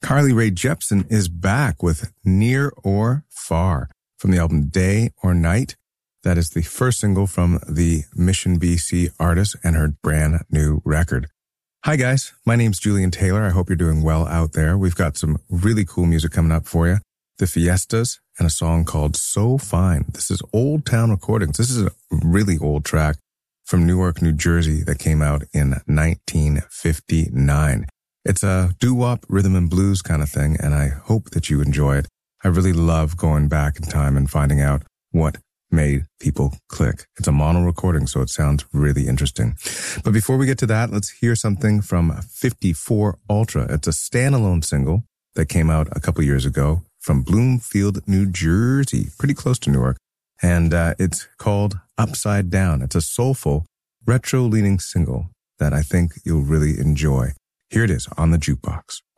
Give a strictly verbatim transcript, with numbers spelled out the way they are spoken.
Carly Rae Jepsen is back with Near or Far from the album Day or Night. That is the first single from the Mission B C artist and her brand new record. Hi guys, my name's Julian Taylor. I hope you're doing well out there. We've got some really cool music coming up for you. The Fiestas and a song called So Fine. This is Old Town Recordings. This is a really old track from Newark, New Jersey that came out in nineteen fifty-nine. It's a doo-wop, rhythm and blues kind of thing, and I hope that you enjoy it. I really love going back in time and finding out what made people click. It's a mono recording, so it sounds really interesting. But before we get to that, let's hear something from fifty-four Ultra. It's a standalone single that came out a couple years ago from Bloomfield, New Jersey, pretty close to Newark. And uh, it's called Upside Down. It's a soulful, retro-leaning single that I think you'll really enjoy. Here it is on the Jukebox.